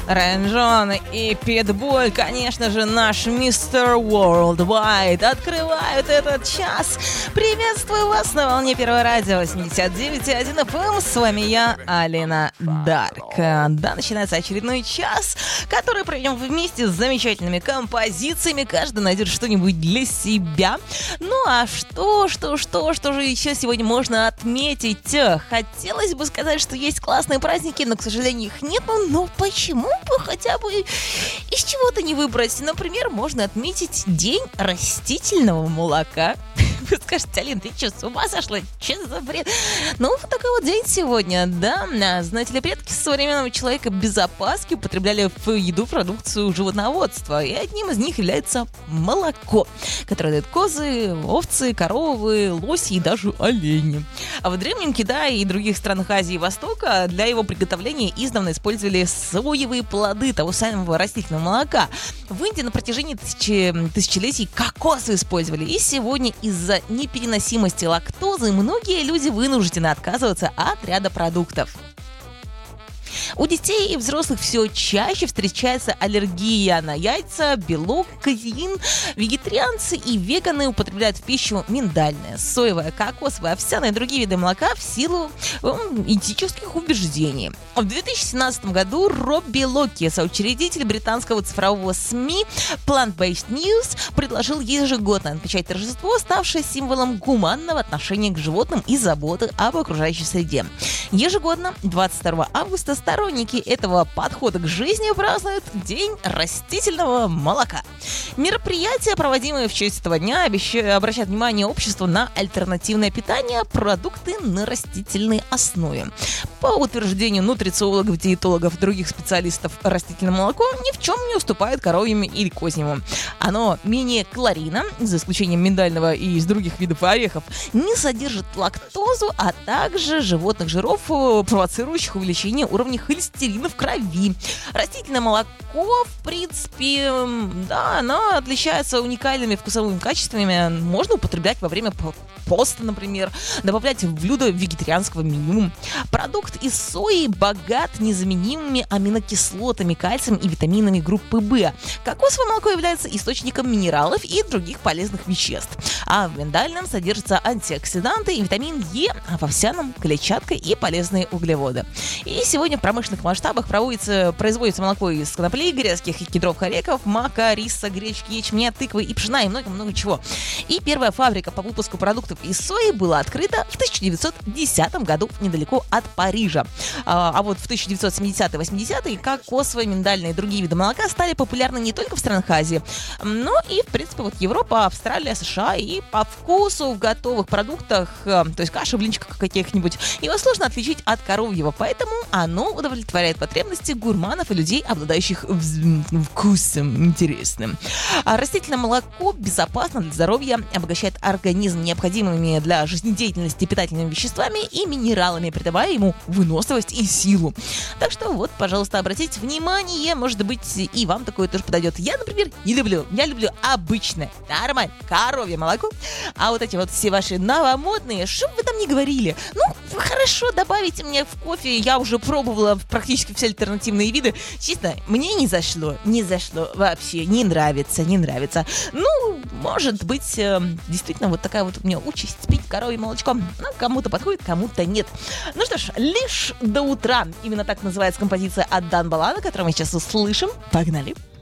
Рэнжон и Питбуль, конечно же, наш Мистер Worldwide открывают этот час. Приветствую вас на волне Первого радио 89.1 FM. С вами я, Алина Дарк. Да, начинается очередной час, который проведем вместе с замечательными композициями. Каждый найдет что-нибудь для себя. Ну а что же еще сегодня можно отметить? Хотелось бы сказать, что есть классные праздники, но, к сожалению, их нет. Но почему бы хотя бы из чего-то не выбрать? Например, можно отметить День растительного молока. Вы скажете: Алин, ты что, с ума сошла? Что за бред? Ну, вот такой вот день сегодня, да. Знаете ли, предки современного человека без опаски употребляли в еду продукцию животноводства. И одним из них является молоко, которое дают козы, овцы, коровы, лоси и даже олени. А в Древнем Китае и других странах Азии и Востока для его приготовления издавна использовали соевые плоды того самого растительного молока. В Индии на протяжении тысячелетий кокосы использовали. И сегодня из-за непереносимости лактозы многие люди вынуждены отказываться от ряда продуктов. У детей и взрослых все чаще встречается аллергия на яйца, белок, казеин. Вегетарианцы и веганы употребляют в пищу миндальное, соевое, кокосовое, овсяное и другие виды молока в силу этических убеждений. В 2017 году Робби Локи, соучредитель британского цифрового СМИ Plant-Based News, предложил ежегодно отмечать торжество, ставшее символом гуманного отношения к животным и заботы об окружающей среде. Ежегодно 22 августа сторонники этого подхода к жизни празднуют День растительного молока. Мероприятия, проводимые в честь этого дня, обращают внимание общества на альтернативное питание, продукты на растительной основе. По утверждению нутрициологов, диетологов и других специалистов, растительное молоко ни в чем не уступает коровьему или козьему. Оно менее калорийно, за исключением миндального и из других видов орехов, не содержит лактозу, а также животных жиров, провоцирующих увеличение уровня холестерина в крови. Растительное молоко, в принципе, да, оно отличается уникальными вкусовыми качествами. Можно употреблять во время поста, например, добавлять в блюдо вегетарианского меню. Продукт из сои богат незаменимыми аминокислотами, кальцием и витаминами группы В. Кокосовое молоко является источником минералов и других полезных веществ. А в миндальном содержатся антиоксиданты и витамин Е, а в овсяном – клетчатка и полезные углеводы. И сегодня в промышленных масштабах производится молоко из коноплей, грецких и кедровых орехов, мака, риса, гречки, ячменя, тыквы и пшена и много-много чего. И первая фабрика по выпуску продуктов из сои была открыта в 1910 году недалеко от Парижа. А вот в 1970-80-е кокосовое, миндальное и другие виды молока стали популярны не только в странах Азии, но и, в принципе, вот Европа, Австралия, США. И по вкусу в готовых продуктах, то есть каши, блинчиков каких-нибудь, его сложно отличить от коровьего, поэтому оно удовлетворяет потребности гурманов и людей, обладающих вкусом интересным. А растительное молоко безопасно для здоровья, обогащает организм необходимыми для жизнедеятельности питательными веществами и минералами, придавая ему выносливость и силу. Так что вот, пожалуйста, обратите внимание, может быть, и вам такое тоже подойдет. Я, например, я люблю обычное, нормальное коровье молоко, а вот эти вот все ваши новомодные, что бы вы там ни говорили, ну, хорошо, добавите мне в кофе, я уже пробовала практически все альтернативные виды, честно, мне не зашло вообще, не нравится. Ну, может быть, действительно, вот такая вот у меня участь пить коровье молочко, ну, кому-то подходит, кому-то нет. Ну что ж, «Лишь до утра», именно так называется композиция от Дан Балана, которую мы сейчас услышим. Погнали!